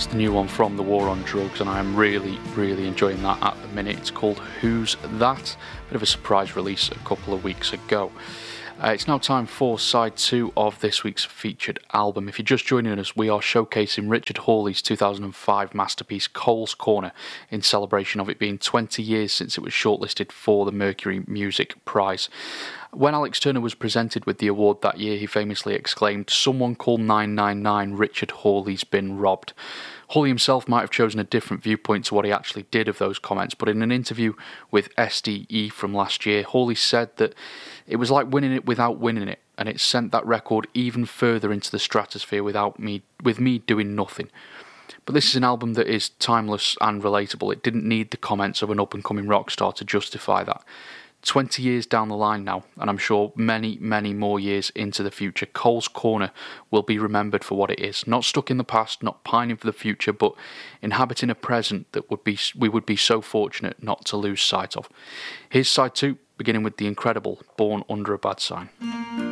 That's the new one from The War on Drugs, and I am really enjoying that at the minute. It's called Who's That? Bit of a surprise release a couple of weeks ago. It's now time for side 2 of this week's featured album. If you're just joining us, we are showcasing Richard Hawley's 2005 masterpiece Cole's Corner in celebration of it being 20 years since it was shortlisted for the Mercury Music Prize. When Alex Turner was presented with the award that year, he famously exclaimed, "Someone call 999, Richard Hawley's been robbed." Hawley himself might have chosen a different viewpoint to what he actually did of those comments, but in an interview with SDE from last year, Hawley said that it was like winning it without winning it, and it sent that record even further into the stratosphere with me doing nothing. But this is an album that is timeless and relatable. It didn't need the comments of an up-and-coming rock star to justify that. 20 years down the line now, and I'm sure many more years into the future, Cole's Corner will be remembered for what it is. Not stuck in the past, not pining for the future, but inhabiting a present that we would be so fortunate not to lose sight of. Here's side 2, beginning with the incredible Born Under a Bad Sign.